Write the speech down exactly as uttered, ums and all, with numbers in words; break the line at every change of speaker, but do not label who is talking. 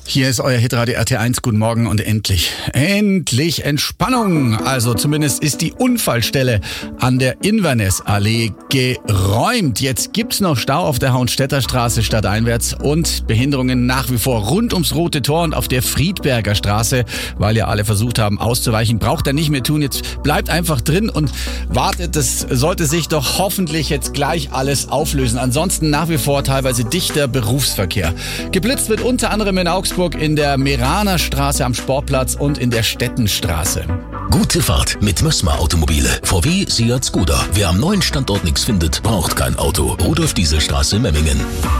Hier ist euer Hitradio R T eins. Guten Morgen und endlich, endlich Entspannung. Also zumindest ist die Unfallstelle an der Inverness-Allee geräumt. Jetzt gibt's noch Stau auf der Hauenstädter Straße stadteinwärts und Behinderungen nach wie vor rund ums Rote Tor und auf der Friedberger Straße, weil ja alle versucht haben auszuweichen. Braucht er nicht mehr tun. Jetzt bleibt einfach drin und wartet. Das sollte sich doch hoffentlich jetzt gleich alles auflösen. Ansonsten nach wie vor teilweise dichter Berufsverkehr. Geblitzt wird unter anderem in Augsburg in der Meraner Straße am Sportplatz und in der Stettenstraße.
Gute Fahrt mit Mössma Automobile. V W, Seat, Skoda. Wer am neuen Standort nichts findet, braucht kein Auto. Rudolf-Diesel-Straße, Memmingen.